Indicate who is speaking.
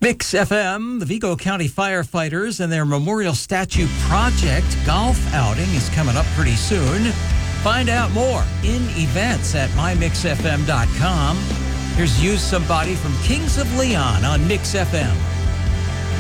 Speaker 1: Mix FM, the Vigo County firefighters and their Memorial Statue Project golf outing is coming up pretty soon. Find out more in events at mymixfm.com. Here's Use Somebody from Kings of Leon on Mix FM.